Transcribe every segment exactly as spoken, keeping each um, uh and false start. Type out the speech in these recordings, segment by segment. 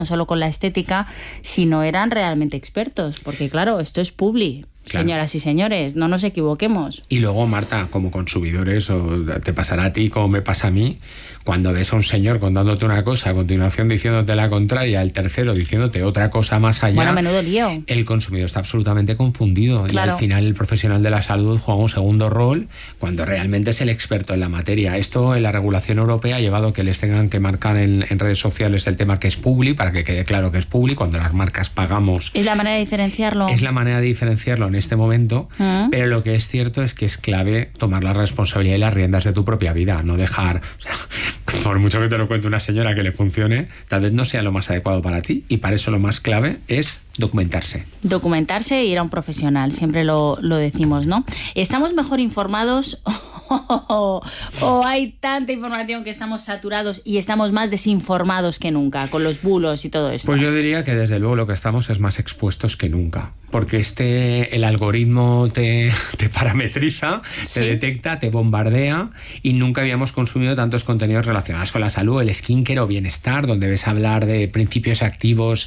no solo con la estética, sino eran realmente expertos, porque claro, esto es publi. Claro. Señoras y señores, no nos equivoquemos. Y luego, Marta, como consumidores, o te pasará a ti como me pasa a mí, cuando ves a un señor contándote una cosa, a continuación diciéndote la contraria, el tercero diciéndote otra cosa más allá, bueno, menudo lío. El consumidor está absolutamente confundido. Claro. Y al final el profesional de la salud juega un segundo rol cuando realmente es el experto en la materia. Esto en la regulación europea ha llevado a que les tengan que marcar en, en redes sociales el tema que es publi, para que quede claro que es publi, cuando las marcas pagamos. ¿Es la manera de diferenciarlo? Es la manera de diferenciarlo en este momento, ¿Mm? Pero lo que es cierto es que es clave tomar la responsabilidad y las riendas de tu propia vida, no dejar, o sea, por mucho que te lo cuente una señora que le funcione, tal vez no sea lo más adecuado para ti, y para eso lo más clave es documentarse. Documentarse e ir a un profesional, siempre lo, lo decimos, ¿no? ¿Estamos mejor informados o, o hay tanta información que estamos saturados y estamos más desinformados que nunca con los bulos y todo esto? Pues yo diría que desde luego lo que estamos es más expuestos que nunca, porque este el algoritmo te, te parametriza, ¿sí? Te detecta, te bombardea, y nunca habíamos consumido tantos contenidos relacionados con la salud, el skincare o bienestar, donde ves hablar de principios activos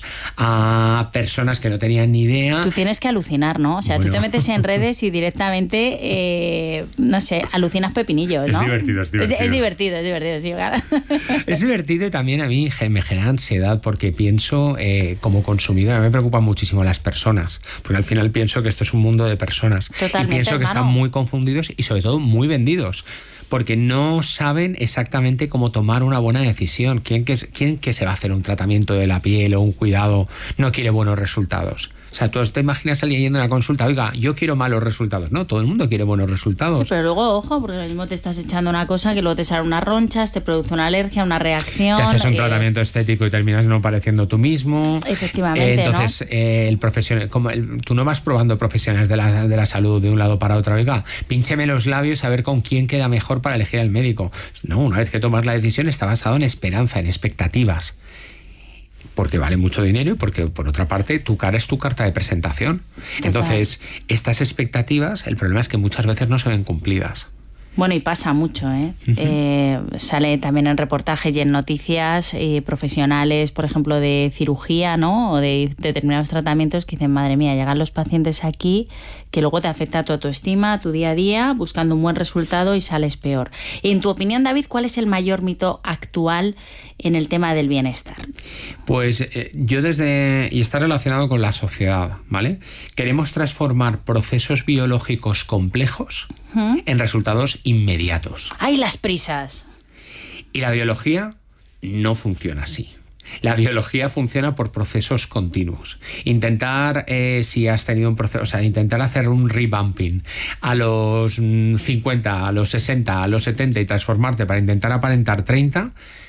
a personas que no tenían ni idea. Tú tienes que alucinar, ¿no? O sea, bueno. Tú te metes en redes y directamente, eh, no sé, alucinas pepinillos, ¿no? Es divertido, es divertido. Es, es divertido, es divertido, sí, claro. Es divertido, y también a mí me genera ansiedad, porque pienso, eh, como consumidor, a mí me preocupan muchísimo las personas, porque al final pienso que esto es un mundo de personas. Totalmente, y pienso que hermano. Están muy confundidos y sobre todo muy vendidos, porque no saben exactamente cómo tomar una buena decisión. ¿Quién que, quién que se va a hacer un tratamiento de la piel o un cuidado no quiere buenos resultados? O sea, tú te imaginas a alguien yendo a una consulta, oiga, yo quiero malos resultados. No, todo el mundo quiere buenos resultados. Sí, pero luego, ojo, porque lo mismo te estás echando una cosa que luego te sale unas ronchas, te produce una alergia, una reacción. Te haces un eh... tratamiento estético y terminas no pareciendo tú mismo. Efectivamente, eh, Entonces, ¿no? eh, el profesional, como el, tú no vas probando profesionales de la, de la salud de un lado para otro. Oiga, píncheme los labios a ver con quién queda mejor para elegir al médico. No, una vez que tomas la decisión está basado en esperanza, en expectativas. Porque vale mucho dinero y porque, por otra parte, tu cara es tu carta de presentación. Total. Entonces, estas expectativas, el problema es que muchas veces no se ven cumplidas. Bueno, y pasa mucho, ¿eh? Uh-huh. eh sale también en reportajes y en noticias eh, profesionales, por ejemplo, de cirugía, ¿no? O de determinados tratamientos que dicen, madre mía, llegan los pacientes aquí, que luego te afecta a tu autoestima, a tu día a día, buscando un buen resultado y sales peor. En tu opinión, David, ¿cuál es el mayor mito actual en el tema del bienestar? Pues eh, yo desde... y está relacionado con la sociedad, ¿vale? Queremos transformar procesos biológicos complejos ¿Mm? en resultados inmediatos. ¡Ay, las prisas! Y la biología no funciona así. La biología funciona por procesos continuos. Intentar, eh, si has tenido un proceso, o sea, intentar hacer un revamping a los cincuenta, a los sesenta, a los setenta y transformarte para intentar aparentar treinta,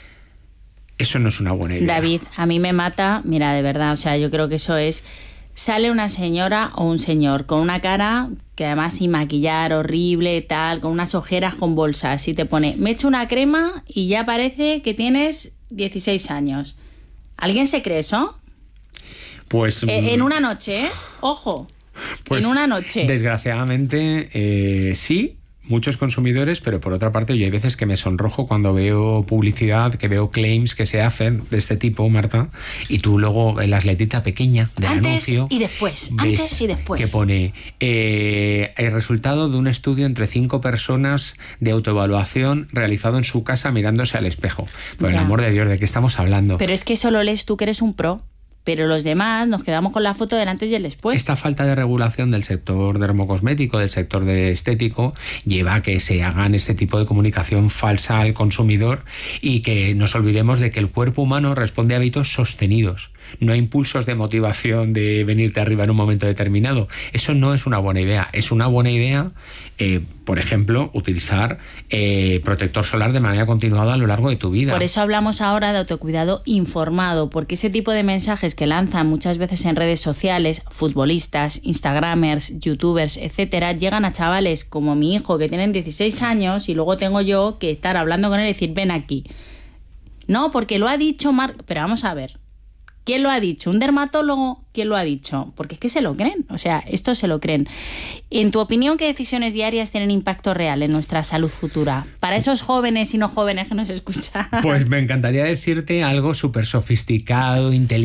eso no es una buena idea. David, a mí me mata, mira, de verdad, o sea, yo creo que eso es... Sale una señora o un señor con una cara que además sin maquillar, horrible, tal, con unas ojeras con bolsas, y te pone, me echo una crema y ya parece que tienes dieciséis años. ¿Alguien se cree eso? Pues... Eh, en una noche, ¿eh? Ojo, pues, en una noche. Desgraciadamente, eh, sí, muchos consumidores, pero por otra parte yo hay veces que me sonrojo cuando veo publicidad, que veo claims que se hacen de este tipo, Marta, y tú luego en la letita pequeña del antes anuncio y después, antes y después, que pone eh, el resultado de un estudio entre cinco personas de autoevaluación realizado en su casa mirándose al espejo. Por ya. el amor de Dios, ¿de qué estamos hablando? Pero es que eso lo lees tú, que eres un pro. Pero los demás nos quedamos con la foto del antes y el después. Esta falta de regulación del sector dermocosmético, del sector de estético, lleva a que se hagan este tipo de comunicación falsa al consumidor, y que nos olvidemos de que el cuerpo humano responde a hábitos sostenidos, no a impulsos de motivación de venirte arriba en un momento determinado. Eso no es una buena idea. Es una buena idea, eh, por ejemplo, utilizar eh, protector solar de manera continuada a lo largo de tu vida. Por eso hablamos ahora de autocuidado informado, porque ese tipo de mensajes que lanzan muchas veces en redes sociales, futbolistas, instagramers, youtubers, etcétera, llegan a chavales como mi hijo que tienen dieciséis años, y luego tengo yo que estar hablando con él y decir, ven aquí. No, porque lo ha dicho Marc... Pero vamos a ver, ¿Quién lo ha dicho? ¿Un dermatólogo? ¿Quién lo ha dicho? Porque es que se lo creen, o sea, esto se lo creen. En tu opinión, ¿qué decisiones diarias tienen impacto real en nuestra salud futura? Para esos jóvenes y no jóvenes que nos escuchan. Pues me encantaría decirte algo súper sofisticado, inteligente,